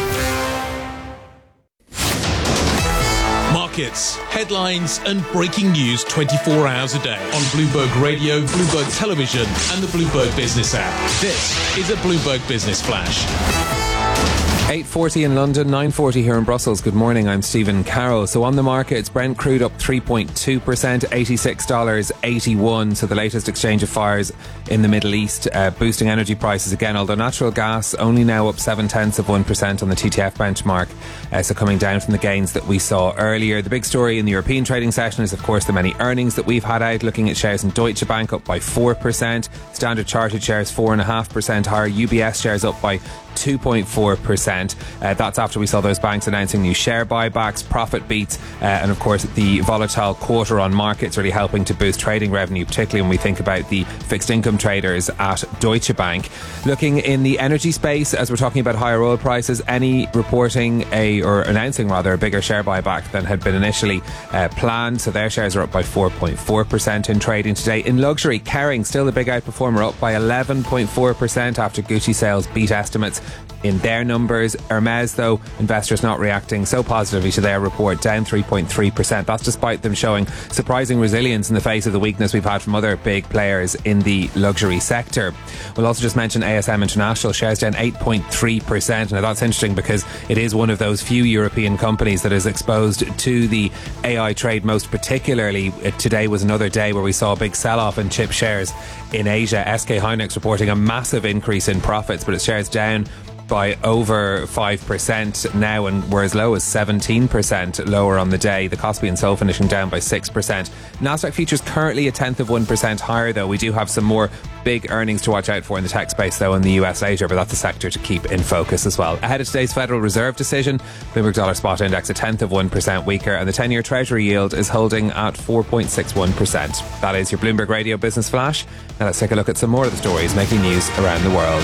Markets, headlines, and breaking news twenty-four hours a day on Bloomberg Radio, Bloomberg Television, and the Bloomberg Business app. This is a Bloomberg Business Flash. eight forty in London, nine forty here in Brussels. Good morning, I'm Stephen Carroll. So on the markets, Brent crude up three point two percent, eighty-six dollars eighty-one. So the latest exchange of fires in the Middle East, uh, boosting energy prices again, although natural gas only now up seven tenths of one percent on the T T F benchmark. Uh, so coming down from the gains that we saw earlier. The big story in the European trading session is, of course, the many earnings that we've had out. Looking at shares in Deutsche Bank up by four percent. Standard Chartered shares four point five percent higher. U B S shares up by two point four percent. Uh, that's after we saw those banks announcing new share buybacks, profit beats, uh, and of course the volatile quarter on markets really helping to boost trading revenue, particularly when we think about the fixed income traders at Deutsche Bank. Looking in the energy space, as we're talking about higher oil prices, Eni reporting a, or announcing rather, a bigger share buyback than had been initially uh, planned. So their shares are up by four point four percent in trading today. In luxury, Kering, still the big outperformer, up by eleven point four percent after Gucci sales beat estimates in their numbers. Hermes, though, investors not reacting so positively to their report, down three point three percent. That's despite them showing surprising resilience in the face of the weakness we've had from other big players in the luxury sector. We'll also just mention A S M International, shares down eight point three percent. Now that's interesting because it is one of those few European companies that is exposed to the A I trade most particularly. Today was another day where we saw a big sell-off in chip shares in Asia. S K Hynix reporting a massive increase in profits, but its shares down by over five percent now, and we're as low as seventeen percent lower on the day. The Kospi and Seoul finishing down by six percent. Nasdaq futures currently a tenth of one percent higher, though. We do have some more big earnings to watch out for in the tech space, though, in the U S later, but that's a sector to keep in focus as well. Ahead of today's Federal Reserve decision, Bloomberg Dollar Spot Index a tenth of one percent weaker, and the ten-year Treasury yield is holding at four point six one percent. That is your Bloomberg Radio Business Flash. Now let's take a look at some more of the stories making news around the world.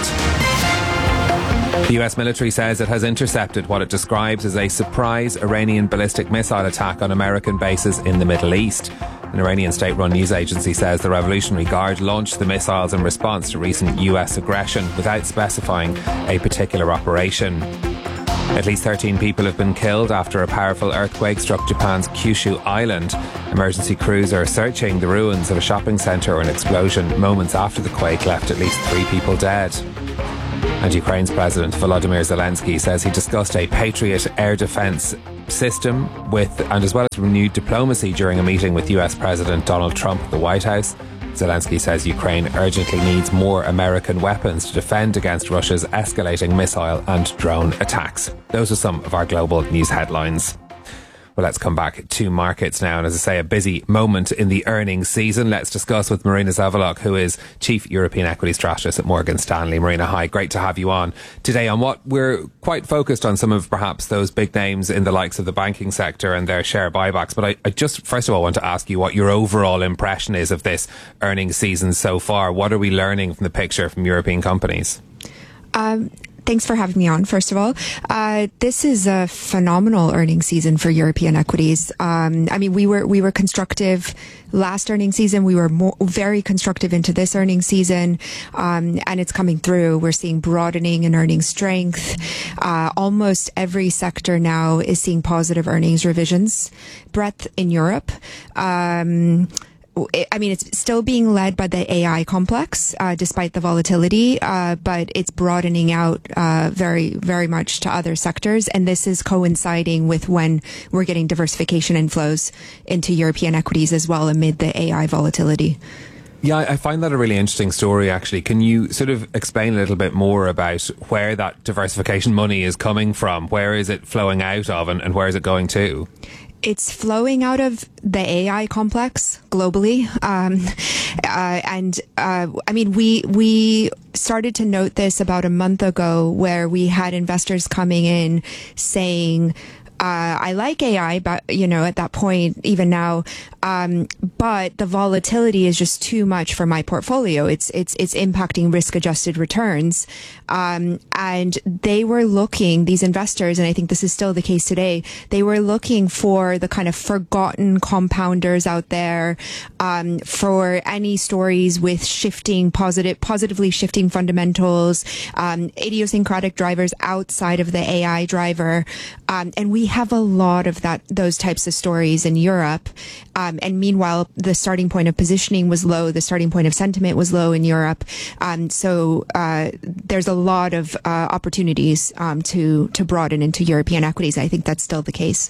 The U S military says it has intercepted what it describes as a surprise Iranian ballistic missile attack on American bases in the Middle East. An Iranian state-run news agency says the Revolutionary Guard launched the missiles in response to recent U S aggression without specifying a particular operation. At least thirteen people have been killed after a powerful earthquake struck Japan's Kyushu Island. Emergency crews are searching the ruins of a shopping centre where an explosion moments after the quake left at least three people dead. And Ukraine's President Volodymyr Zelensky says he discussed a Patriot air defence system with, and as well as renewed diplomacy during a meeting with U S President Donald Trump at the White House. Zelensky says Ukraine urgently needs more American weapons to defend against Russia's escalating missile and drone attacks. Those are some of our global news headlines. Well, let's come back to markets now. And as I say, a busy moment in the earnings season. Let's discuss with Marina Zavalok, who is Chief European Equity Strategist at Morgan Stanley. Marina, hi. Great to have you on today on what we're quite focused on, some of perhaps those big names in the likes of the banking sector and their share buybacks. But I, I just, first of all, want to ask you what your overall impression is of this earnings season so far. What are we learning from the picture from European companies? Um, Thanks for having me on, first of all. Uh, this is a phenomenal earnings season for European equities. Um, I mean, we were we were constructive last earnings season. We were more, very constructive into this earnings season, um, and it's coming through. We're seeing broadening in earnings strength. Uh, almost every sector now is seeing positive earnings revisions. Breadth in Europe. Um, I mean, it's still being led by the A I complex, uh, despite the volatility, uh, but it's broadening out uh, very, very much to other sectors. And this is coinciding with when we're getting diversification inflows into European equities as well amid the A I volatility. Yeah, I find that a really interesting story, actually. Can you sort of explain a little bit more about where that diversification money is coming from? Where is it flowing out of, and, and where is it going to? It's flowing out of the A I complex globally. Um, uh, and, uh, I mean, we, we started to note this about a month ago where we had investors coming in saying, Uh, I like A I, but, you know, at that point, even now, um, but the volatility is just too much for my portfolio. It's, it's, it's impacting risk adjusted returns. Um, and they were looking, these investors, and I think this is still the case today, they were looking for the kind of forgotten compounders out there, um, for any stories with shifting positive, positively shifting fundamentals, um, idiosyncratic drivers outside of the A I driver. Um, and we have a lot of that, those types of stories in Europe. Um, and meanwhile, the starting point of positioning was low. The starting point of sentiment was low in Europe. Um, so, uh, there's a lot of, uh, opportunities, um, to, to broaden into European equities. I think that's still the case.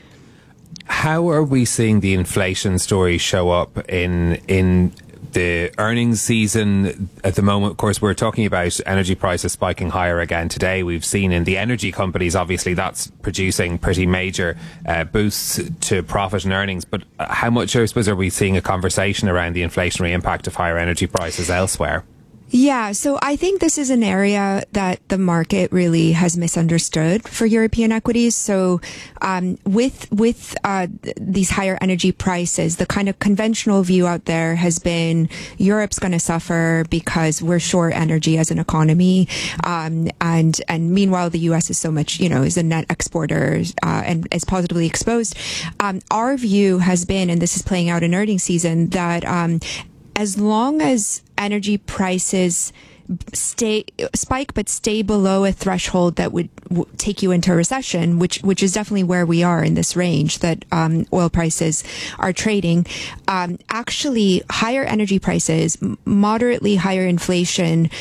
How are we seeing the inflation story show up in, in, the earnings season at the moment? Of course, we're talking about energy prices spiking higher again today. We've seen in the energy companies, obviously, that's producing pretty major uh, boosts to profit and earnings. But how much, I suppose, are we seeing a conversation around the inflationary impact of higher energy prices elsewhere? Yeah, so I think this is an area that the market really has misunderstood for European equities. So um, with with uh, these higher energy prices, the kind of conventional view out there has been Europe's going to suffer because we're short energy as an economy, um, and and meanwhile the U S is so much, you know, is a net exporter uh, and is positively exposed. Um, our view has been, and this is playing out in earnings season, that um, as long as energy prices stay spike but stay below a threshold that would w- take you into a recession, which which is definitely where we are in this range that um, oil prices are trading. Um, actually, higher energy prices, moderately higher inflation,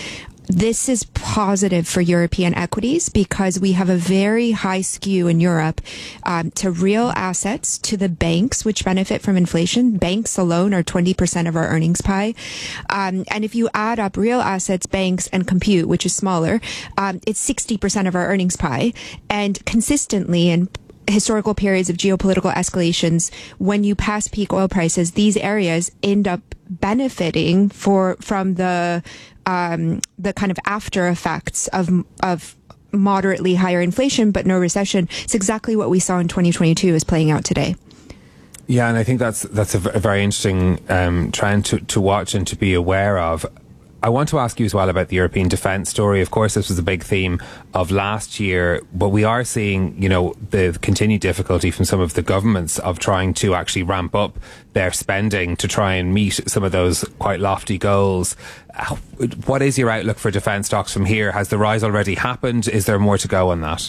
this is positive for European equities because we have a very high skew in Europe um, to real assets, to the banks, which benefit from inflation. Banks alone are twenty percent of our earnings pie. Um, and if you add up real assets, banks, and compute, which is smaller, um, it's sixty percent of our earnings pie. And consistently in historical periods of geopolitical escalations, when you pass peak oil prices, these areas end up benefiting for from the um, the kind of after effects of of moderately higher inflation, but no recession. It's exactly what we saw in twenty twenty-two is playing out today. Yeah, and I think that's that's a, v- a very interesting um, trend to, to watch and to be aware of. I want to ask you as well about the European defence story. Of course, this was a big theme of last year, but we are seeing, you know, the continued difficulty from some of the governments of trying to actually ramp up their spending to try and meet some of those quite lofty goals. What is your outlook for defence stocks from here? Has the rise already happened? Is there more to go on that?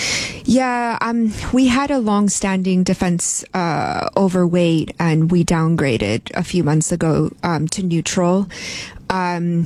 Yeah, um, we had a long-standing defense uh, overweight, and we downgraded a few months ago um, to neutral. Um,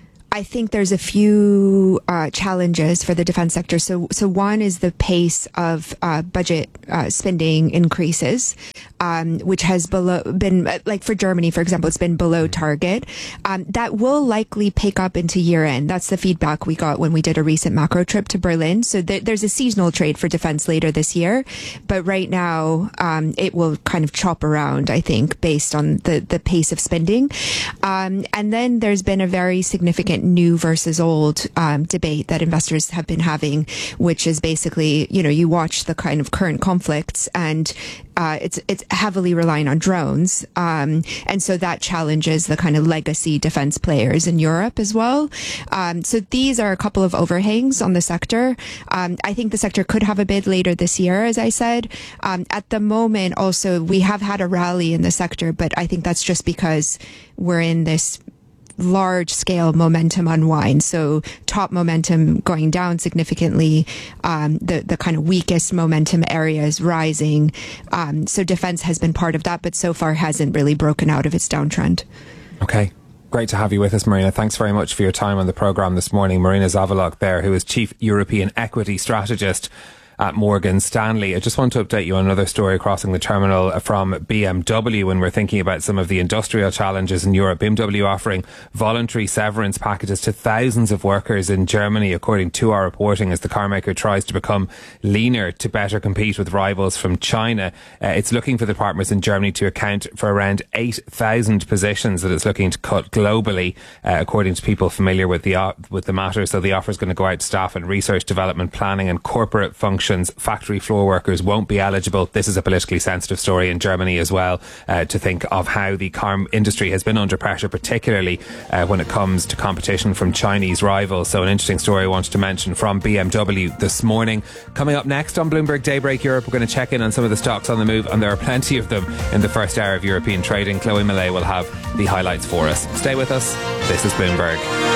I think there's a few uh, challenges for the defense sector. So, so one is the pace of uh, budget uh, spending increases, um, which has below been like for Germany, for example, it's been below target. Um, that will likely pick up into year end. That's the feedback we got when we did a recent macro trip to Berlin. So th- there's a seasonal trade for defense later this year, but right now um, it will kind of chop around, I think, based on the the pace of spending. Um, and then there's been a very significant new versus old um, debate that investors have been having, which is basically, you know, you watch the kind of current conflicts and uh, it's it's heavily relying on drones. Um, and so that challenges the kind of legacy defense players in Europe as well. Um, so these are a couple of overhangs on the sector. Um, I think the sector could have a bid later this year, as I said. Um, at the moment, also, we have had a rally in the sector, but I think that's just because we're in this large scale momentum unwind. So top momentum going down significantly, um, the, the kind of weakest momentum areas rising. Um, so defense has been part of that, but so far hasn't really broken out of its downtrend. Okay. Great to have you with us, Marina. Thanks very much for your time on the programme this morning. Marina Zavalok there, who is Chief European Equity Strategist at Morgan Stanley. I just want to update you on another story crossing the terminal from B M W when we're thinking about some of the industrial challenges in Europe. B M W offering voluntary severance packages to thousands of workers in Germany, according to our reporting, as the carmaker tries to become leaner to better compete with rivals from China. Uh, it's looking for the partners in Germany to account for around eight thousand positions that it's looking to cut globally, uh, according to people familiar with the uh, with the matter. So the offer is going to go out to staff in research, development, planning and corporate functions. Factory floor workers won't be eligible. This is a politically sensitive story in Germany as well, uh, to think of how the car industry has been under pressure, particularly uh, when it comes to competition from Chinese rivals. So an interesting story I wanted to mention from B M W this morning. Coming up next on Bloomberg Daybreak Europe, we're going to check in on some of the stocks on the move, and there are plenty of them in the first hour of European trading. Chloe Millay will have the highlights for us. Stay with us. This is Bloomberg.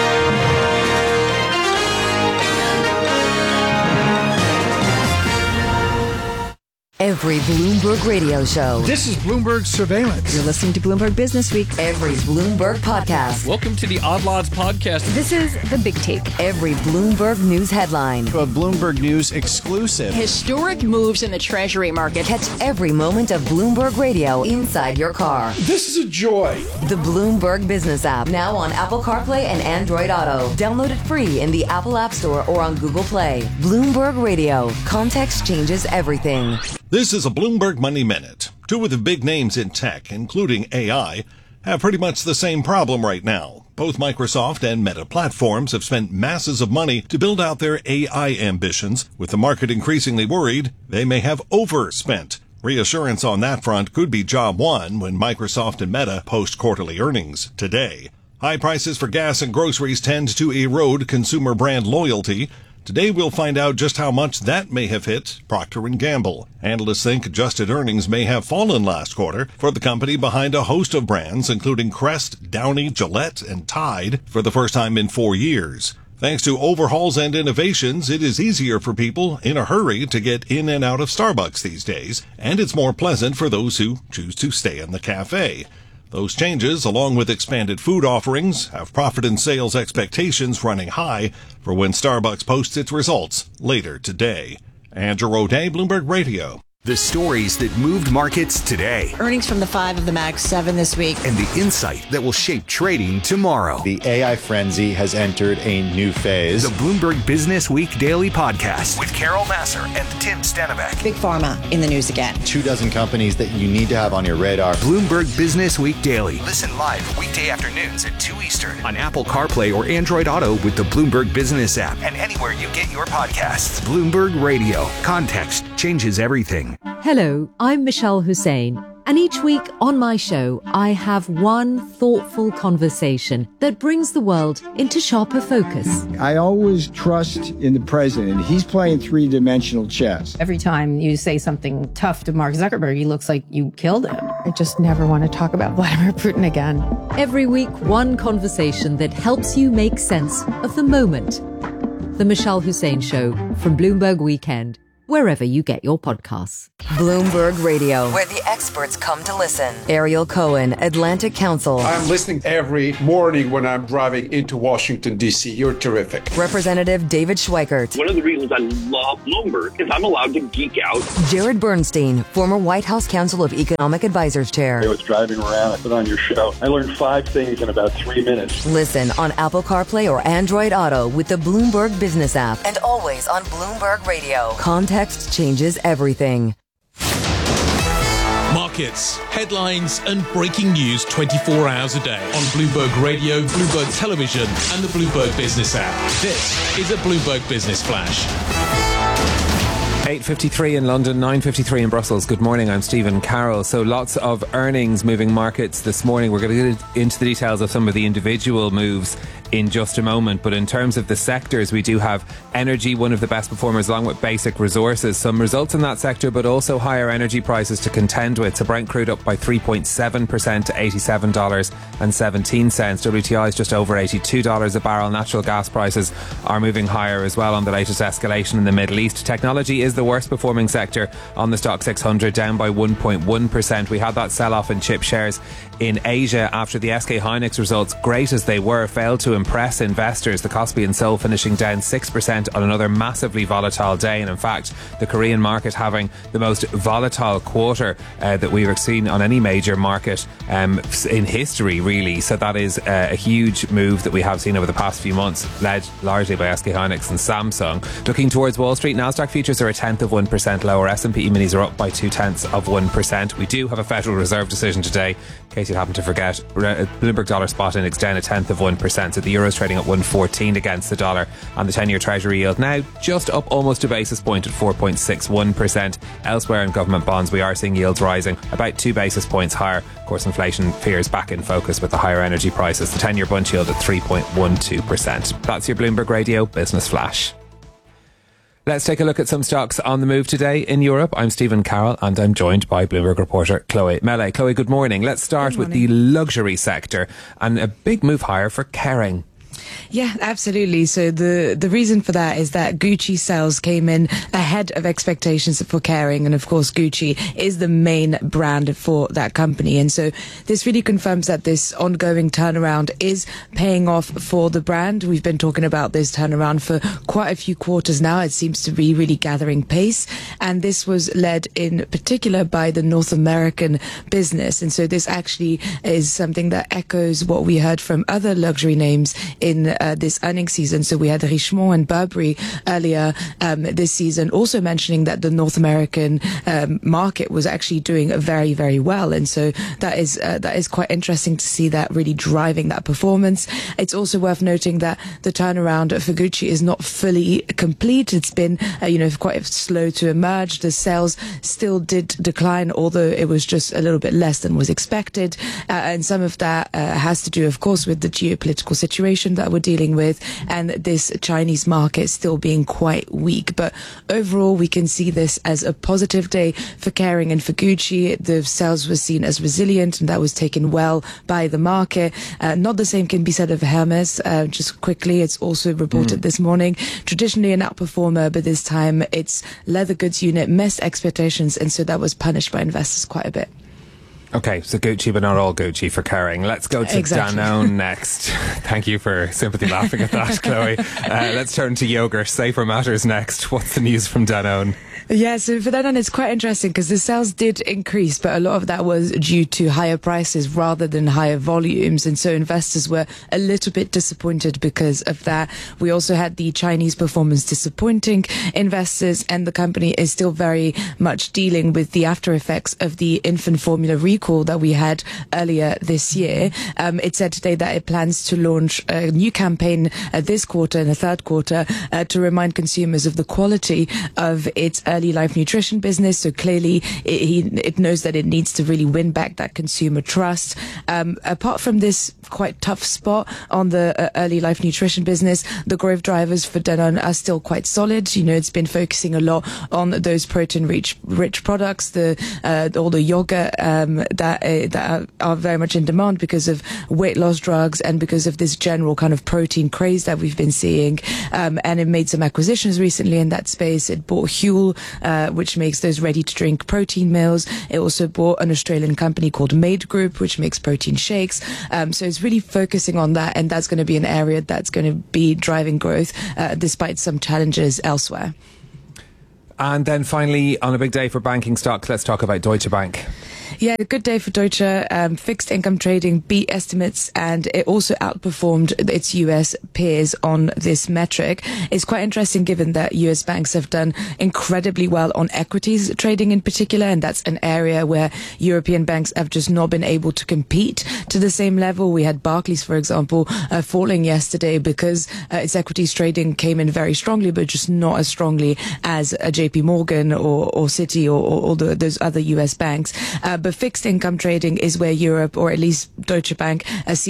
Every Bloomberg radio show. This is Bloomberg Surveillance. You're listening to Bloomberg Business Week. Every Bloomberg podcast. Welcome to the Odd Lots podcast. This is The Big Take. Every Bloomberg News headline. A Bloomberg News exclusive. Historic moves in the Treasury market. Catch every moment of Bloomberg Radio inside your car. This is a joy. The Bloomberg Business app. Now on Apple CarPlay and Android Auto. Download it free in the Apple App Store or on Google Play. Bloomberg Radio. Context changes everything. This is a Bloomberg Money Minute. Two of the big names in tech, including A I, have pretty much the same problem right now. Both Microsoft and Meta Platforms have spent masses of money to build out their A I ambitions. With the market increasingly worried, they may have overspent. Reassurance on that front could be job one when Microsoft and Meta post quarterly earnings today. High prices for gas and groceries tend to erode consumer brand loyalty. Today we'll find out just how much that may have hit Procter and Gamble. Analysts think adjusted earnings may have fallen last quarter for the company behind a host of brands, including Crest, Downy, Gillette, and Tide, for the first time in four years. Thanks to overhauls and innovations, it is easier for people in a hurry to get in and out of Starbucks these days, and it's more pleasant for those who choose to stay in the cafe. Those changes, along with expanded food offerings, have profit and sales expectations running high for when Starbucks posts its results later today. Andrew O'Day, Bloomberg Radio. The stories that moved markets today. Earnings from the five of the Mag seven this week. And the insight that will shape trading tomorrow. The A I frenzy has entered a new phase. The Bloomberg Business Week Daily Podcast with Carol Massar and Tim Stenbeck. Big Pharma in the news again. Two dozen companies that you need to have on your radar. Bloomberg Business Week Daily. Listen live weekday afternoons at two Eastern on Apple CarPlay or Android Auto with the Bloomberg Business app and anywhere you get your podcasts. Bloomberg Radio. Context changes everything. Hello, I'm Michelle Hussein, and each week on my show, I have one thoughtful conversation that brings the world into sharper focus. I always trust in the president. He's playing three-dimensional chess. Every time you say something tough to Mark Zuckerberg, he looks like you killed him. I just never want to talk about Vladimir Putin again. Every week, one conversation that helps you make sense of the moment. The Michelle Hussein Show from Bloomberg Weekend. Wherever you get your podcasts. Bloomberg Radio, where the experts come to listen. Ariel Cohen, Atlantic Council. I'm listening every morning when I'm driving into Washington, D C. You're terrific. Representative David Schweikert. One of the reasons I love Bloomberg is I'm allowed to geek out. Jared Bernstein, former White House Council of Economic Advisors Chair. I was driving around, I put on your show. I learned five things in about three minutes. Listen on Apple CarPlay or Android Auto with the Bloomberg Business app. And always on Bloomberg Radio. Context changes everything. Markets, headlines, and breaking news twenty-four hours a day on Bloomberg Radio, Bloomberg Television, and the Bloomberg Business app. This is a Bloomberg Business Flash. eight fifty-three in London, nine fifty-three in Brussels. Good morning, I'm Stephen Carroll. So lots of earnings moving markets this morning. We're going to get into the details of some of the individual moves in just a moment. But in terms of the sectors, we do have energy, one of the best performers, along with basic resources. Some results in that sector, but also higher energy prices to contend with. So Brent crude up by three point seven percent to eighty-seven dollars and seventeen cents. W T I is just over eighty-two dollars a barrel. Natural gas prices are moving higher as well on the latest escalation in the Middle East. Technology is the worst performing sector on the Stock six hundred, down by one point one percent. We had that sell-off in chip shares in Asia after the S K Hynix results, great as they were, failed to impress investors. The Kospi and Seoul finishing down six percent on another massively volatile day, and in fact the Korean market having the most volatile quarter uh, that we've seen on any major market um, in history really. So that is uh, a huge move that we have seen over the past few months, led largely by S K Hynix and Samsung. Looking towards Wall Street, Nasdaq futures are a tenth of one percent lower. S and P E-minis are up by two tenths of one percent. We do have a Federal Reserve decision today, in case you happen to forget. Bloomberg Dollar Spot Index down a tenth of one percent. So the Euro's trading at one fourteen against the dollar, and the ten-year Treasury yield now just up almost a basis point at four point six one percent. Elsewhere in government bonds, we are seeing yields rising about two basis points higher. Of course, inflation fears back in focus with the higher energy prices. The ten-year Bund yield at three point one two percent. That's your Bloomberg Radio Business Flash. Let's take a look at some stocks on the move today in Europe. I'm Stephen Carroll and I'm joined by Bloomberg reporter Chloe Mele. Chloe, good morning. Let's start with the luxury sector and a big move higher for Kering. Yeah, absolutely. So the, the reason for that is that Gucci sales came in ahead of expectations for Kering. And of course, Gucci is the main brand for that company. And so this really confirms that this ongoing turnaround is paying off for the brand. We've been talking about this turnaround for quite a few quarters now. It seems to be really gathering pace. And this was led in particular by the North American business. And so this actually is something that echoes what we heard from other luxury names in uh, this earnings season. So we had Richemont and Burberry earlier um, this season also mentioning that the North American um, market was actually doing very, very well. And so that is uh, that is quite interesting to see that really driving that performance. It's also worth noting that the turnaround for Gucci is not fully complete. It's been, uh, you know, quite slow to emerge. The sales still did decline, although it was just a little bit less than was expected. Uh, and some of that uh, has to do, of course, with the geopolitical situation that we're dealing with and this Chinese market still being quite weak. But overall, we can see this as a positive day for Kering and for Gucci. The sales were seen as resilient and that was taken well by the market. Uh, not the same can be said of Hermes. Uh, just quickly, it's also reported mm. this morning. Traditionally an outperformer, but this time its leather goods unit missed expectations and so that was punished by investors quite a bit. Okay, so Gucci, but not all Gucci for Kering. Let's go to Exactly. Danone next. Thank you for sympathy laughing at that, Chloe. Uh, let's turn to yogurt. Safer Matters next. What's the news from Danone? Yeah, so for that one, it's quite interesting because the sales did increase, but a lot of that was due to higher prices rather than higher volumes. And so investors were a little bit disappointed because of that. We also had the Chinese performance disappointing investors, and the company is still very much dealing with the after effects of the infant formula recall that we had earlier this year. Um, it said today that it plans to launch a new campaign uh, this quarter, in the third quarter, uh, to remind consumers of the quality of its early life nutrition business. So clearly it, he, it knows that it needs to really win back that consumer trust. Um, apart from this quite tough spot on the uh, early life nutrition business, the growth drivers for Danone are still quite solid. You know, it's been focusing a lot on those protein rich rich products, the uh, all the yogurt um, that uh, that are, are very much in demand because of weight loss drugs and because of this general kind of protein craze that we've been seeing. Um, and it made some acquisitions recently in that space. It bought Huel, uh, which makes those ready-to-drink protein meals. It also bought an Australian company called Made Group, which makes protein shakes. Um, so it's really focusing on that, and that's going to be an area that's going to be driving growth uh, despite some challenges elsewhere. And then finally, on a big day for banking stocks, let's talk about Deutsche Bank. Yeah, a good day for Deutsche. Um, fixed income trading beat estimates, and it also outperformed its U S peers on this metric. It's quite interesting given that U S banks have done incredibly well on equities trading in particular, and that's an area where European banks have just not been able to compete to the same level. We had Barclays, for example, uh, falling yesterday because uh, its equities trading came in very strongly, but just not as strongly as uh, J P Morgan or, or Citi or, or, or the, those other U S banks. Uh, but fixed income trading is where Europe, or at least Deutsche Bank, uh,